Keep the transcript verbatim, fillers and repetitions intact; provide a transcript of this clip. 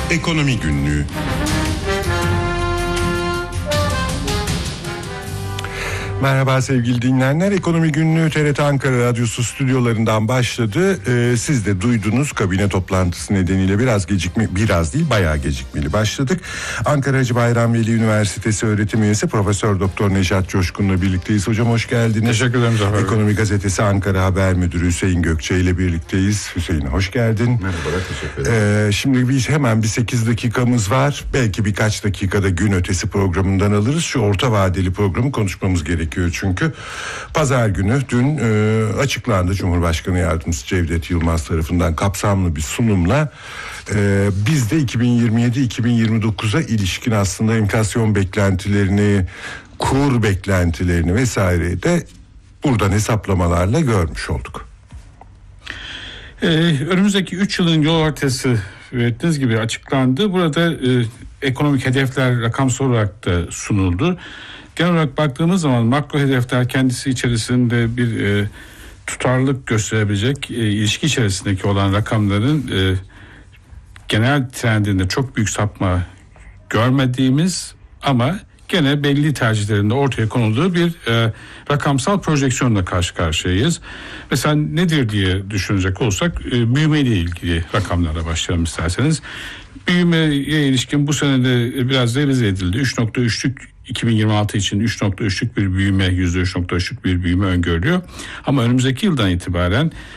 Ekonomi Günlüğü. Merhaba sevgili dinleyenler. Ekonomi Günlüğü T R T Ankara Radyosu stüdyolarından başladı. Ee, siz de duydunuz, kabine toplantısı nedeniyle biraz gecikme, biraz değil bayağı gecikmeli başladık. Ankara Hacı Bayram Veli Üniversitesi öğretim üyesi Profesör Doktor Nejat Coşkun'la birlikteyiz. Hocam hoş geldiniz. Teşekkür ederim Zafer. Ekonomi Gazetesi Ankara Haber Müdürü Hüseyin Gökçe ile birlikteyiz. Hüseyin hoş geldin. Merhabalar, teşekkür ederim. Ee, şimdi biz hemen bir sekiz dakikamız var. Belki birkaç dakikada gün ötesi programından alırız. Şu orta vadeli programı konuşmamız gerekiyor. Çünkü pazar günü dün e, açıklandı Cumhurbaşkanı Yardımcısı Cevdet Yılmaz tarafından kapsamlı bir sunumla e, biz de iki bin yirmi yedi iki bin yirmi dokuza ilişkin aslında enflasyon beklentilerini, kur beklentilerini vesaireyi de buradan hesaplamalarla görmüş olduk. Ee, önümüzdeki üç yılın yol haritası ürettiğiniz gibi açıklandı. Burada e, ekonomik hedefler rakamsal olarak da sunuldu. Genel olarak baktığımız zaman makro hedefler kendisi içerisinde bir e, tutarlılık gösterebilecek, e, ilişki içerisindeki olan rakamların e, genel trendinde çok büyük sapma görmediğimiz ama gene belli tercihlerinde ortaya konulduğu bir e, rakamsal projeksiyonla karşı karşıyayız. Mesela nedir diye düşünecek olursak e, büyümeyle ilgili rakamlarla başlayalım isterseniz. Büyümeye ilişkin bu senede biraz revize edildi. üç nokta üçlük iki bin yirmi altı için üç nokta üçlük bir büyüme, yüzde üç nokta üçlük bir büyüme öngörülüyor. Ama önümüzdeki yıldan itibaren